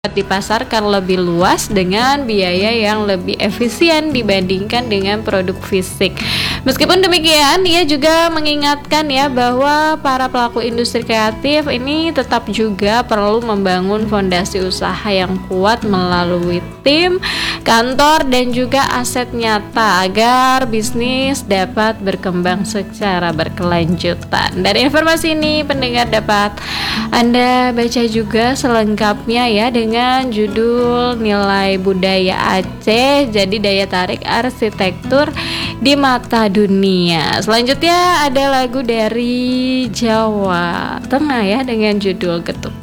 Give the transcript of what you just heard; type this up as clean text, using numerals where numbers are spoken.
dipasarkan lebih luas dengan biaya yang lebih efisien dibandingkan dengan produk fisik. Meskipun demikian, ia juga mengingatkan ya bahwa para pelaku industri kreatif ini tetap juga perlu membangun fondasi usaha yang kuat melalui tim, kantor, dan juga aset nyata agar bisnis dapat berkembang secara berkelanjutan. Dari informasi ini pendengar dapat Anda baca juga selengkapnya ya dengan judul Nilai Budaya Aceh Jadi Daya Tarik Arsitektur di Mata Dunia. Selanjutnya ada lagu dari Jawa Tengah ya dengan judul Getuk.